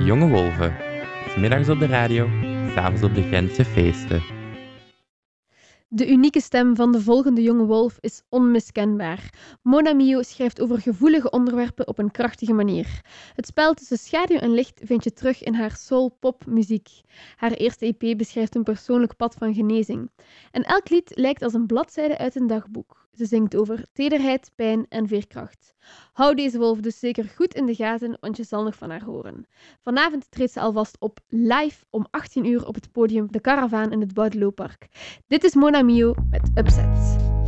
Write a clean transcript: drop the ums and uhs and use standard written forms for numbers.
Jonge Wolven. 's middags op de radio, 's avonds op de Gentse feesten. De unieke stem van de volgende jonge wolf is onmiskenbaar. Mona Mio schrijft over gevoelige onderwerpen op een krachtige manier. Het spel tussen schaduw en licht vind je terug in haar soul-pop-muziek. Haar eerste EP beschrijft een persoonlijk pad van genezing. En elk lied lijkt als een bladzijde uit een dagboek. Ze zingt over tederheid, pijn en veerkracht. Hou deze wolf dus zeker goed in de gaten, want je zal nog van haar horen. Vanavond treedt ze alvast op live om 18 uur op het podium De Karavaan in het Boudelooppark. Dit is Mona Mio met Upset.